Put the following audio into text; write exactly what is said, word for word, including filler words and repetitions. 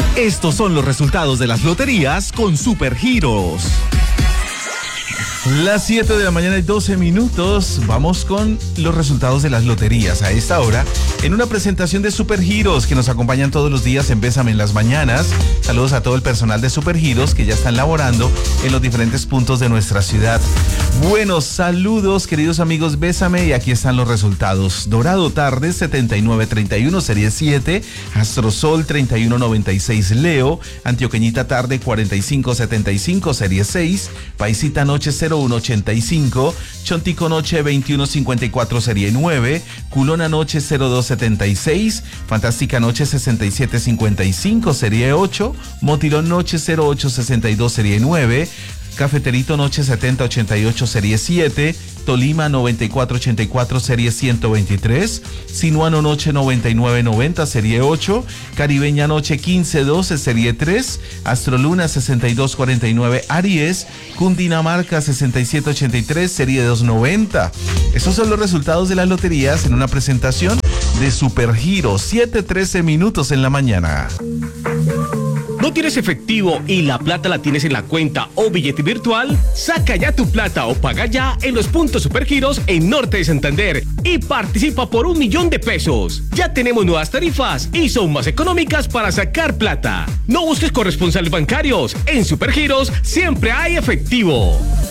Estos son los resultados de las loterías con Supergiros. Las siete de la mañana y doce minutos, vamos con los resultados de las loterías a esta hora, en una presentación de Supergiros que nos acompañan todos los días en Bésame en las mañanas. Saludos a todo el personal de Supergiros que ya están laborando en los diferentes puntos de nuestra ciudad. Buenos saludos, queridos amigos, Bésame, y aquí están los resultados. Dorado Tarde, setenta y nueve treinta y uno, serie siete, Astrosol, treinta y uno noventa y seis, Leo, Antioqueñita Tarde, cuarenta y cinco setenta y cinco, serie seis, Paisita Noche, cero uno ochenta y cinco, Chontico Noche, veintiuno cincuenta y cuatro, serie nueve, Culona Noche, cero dos setenta y seis, Fantástica Noche, sesenta y siete cincuenta y cinco, serie ocho, Motilón Noche, cero ocho sesenta y dos, serie nueve, Cafeterito Noche setenta ochenta y ocho, serie siete, Tolima noventa y cuatro ochenta y cuatro, serie ciento veintitrés, Sinuano Noche noventa y nueve noventa, serie ocho, Caribeña Noche quince doce, serie tres, Astroluna sesenta y dos cuarenta y nueve, Aries, Cundinamarca sesenta y siete ochenta y tres, serie doscientos noventa. Esos son los resultados de las loterías en una presentación de Supergiros, siete trece minutos en la mañana. ¿No tienes efectivo y la plata la tienes en la cuenta o billete virtual? Saca ya tu plata o paga ya en los puntos Supergiros en Norte de Santander y participa por un millón de pesos. Ya tenemos nuevas tarifas y son más económicas para sacar plata. No busques corresponsales bancarios. En Supergiros siempre hay efectivo.